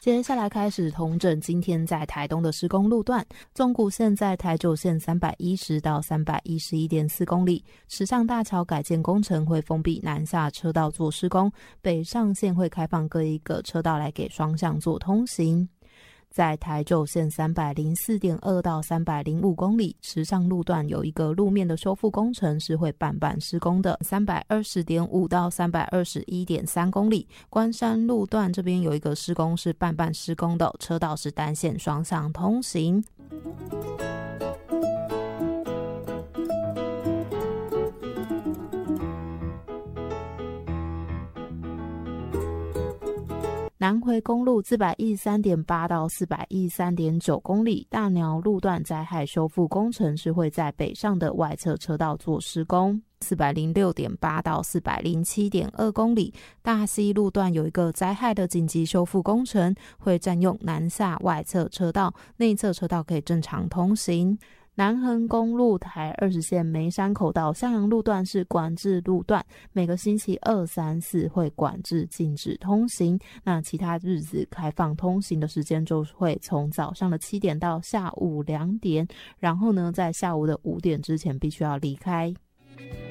接下来开始统整今天在台东的施工路段。纵谷线在台九线310到311.4公里，池上大桥改建工程会封闭南下车道做施工，北上线会开放各一个车道来给双向做通行。在台九线304.2到305公里，池上路段有一个路面的修复工程是会半施工的。320.5到321.3公里，关山路段这边有一个施工是半施工的，车道是单线双向通行。南回公路413.8到413.9公里，大鸟路段灾害修复工程是会在北上的外侧车道做施工。406.8到407.2公里，大溪路段有一个灾害的紧急修复工程，会占用南下外侧车道，内侧车道可以正常通行。南横公路台20线梅山口到向阳路段是管制路段，每个星期2、3、4会管制禁止通行，那其他日子开放通行的时间就会从早上的7点到下午2点，然后呢在下午的5点之前必须要离开。